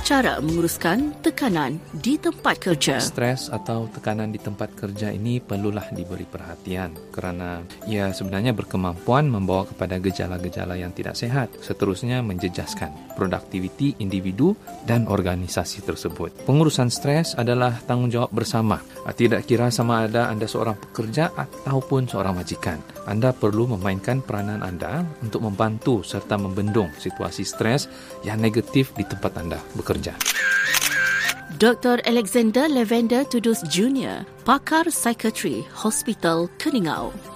Cara menguruskan tekanan di tempat kerja. Stres atau tekanan di tempat kerja ini perlulah diberi perhatian kerana ia sebenarnya berkemampuan membawa kepada gejala-gejala yang tidak sihat, seterusnya menjejaskan produktiviti individu dan organisasi tersebut. Pengurusan stres adalah tanggungjawab bersama. Tidak kira sama ada anda seorang pekerja ataupun seorang majikan. Anda perlu memainkan peranan anda untuk membantu serta membendung situasi stres yang negatif di tempat anda bekerja. Dr. Alexander Lavender Tudus Jr., pakar psikiatri Hospital Keningau.